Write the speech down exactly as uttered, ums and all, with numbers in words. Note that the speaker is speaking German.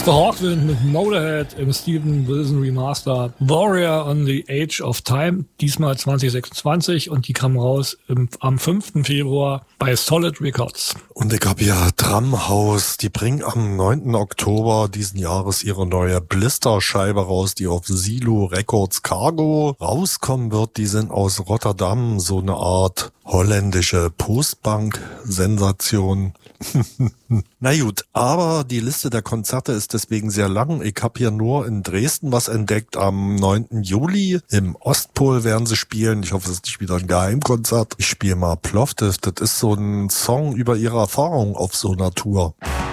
The Hawkwind mit Motorhead im Steven Wilson Remaster. Warrior on the Age of Time, diesmal zwanzig sechsundzwanzig, und die kam raus im, am fünften Februar bei Solid Records. Und ich hab ja Drumhouse, die bringen am neunten Oktober diesen Jahres ihre neue Blister-Scheibe raus, die auf Silo Records Cargo rauskommen wird. Die sind aus Rotterdam, so eine Art holländische Postbank-Sensation. Na gut, aber die Liste der Konzerte ist deswegen sehr lang. Ich habe hier nur in Dresden was entdeckt. Am neunten Juli im Ostpol werden sie spielen. Ich hoffe, es ist nicht wieder ein Geheimkonzert. Ich spiele mal Plovdiv. Das ist so ein Song über ihre Erfahrung auf so einer Tour.